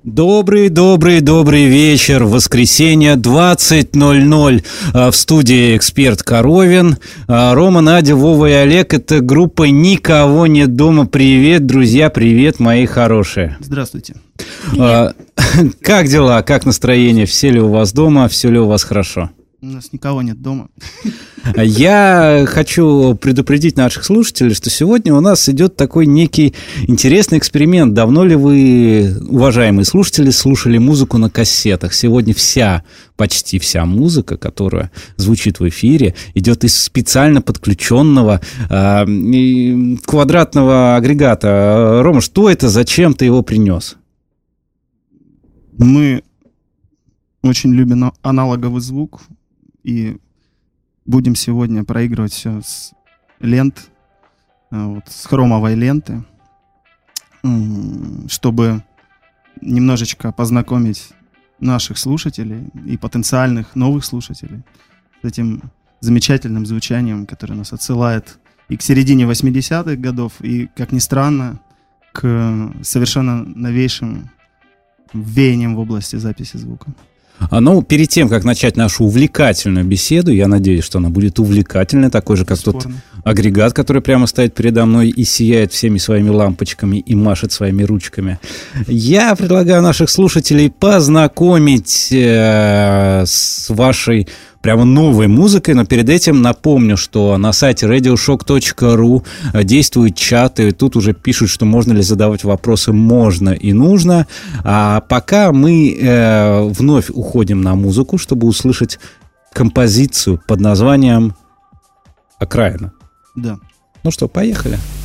Добрый вечер. Воскресенье, 20:00. В студии эксперт Коровин. Рома, Надя, Вова и Олег. Это группа «Никого нет дома». Привет, друзья, привет, мои хорошие. Здравствуйте. Как дела, как настроение? Все ли у вас дома, все ли у вас хорошо? У нас никого нет дома. Я хочу предупредить наших слушателей, что сегодня у нас идет такой некий интересный эксперимент. Давно ли вы, уважаемые слушатели, слушали музыку на кассетах? Сегодня почти вся музыка, которая звучит в эфире, идет из специально подключенного квадратного агрегата. Рома, что это? Зачем ты его принес? Мы очень любим аналоговый звук. И будем сегодня проигрывать все с лент, с хромовой ленты, чтобы немножечко познакомить наших слушателей и потенциальных новых слушателей с этим замечательным звучанием, которое нас отсылает и к середине 80-х годов, и, как ни странно, к совершенно новейшим веяниям в области записи звука. Но перед тем, как начать нашу увлекательную беседу, я надеюсь, что она будет увлекательной, такой же, как тот агрегат, который прямо стоит передо мной и сияет всеми своими лампочками и машет своими ручками. Я предлагаю наших слушателей познакомить с вашей прямо новой музыкой, но перед этим напомню, что на сайте radioshock.ru действуют чаты, и тут уже пишут, что можно ли задавать вопросы, можно и нужно. А пока мы вновь уходим на музыку, чтобы услышать композицию под названием «Окраина». Да. Ну что, поехали.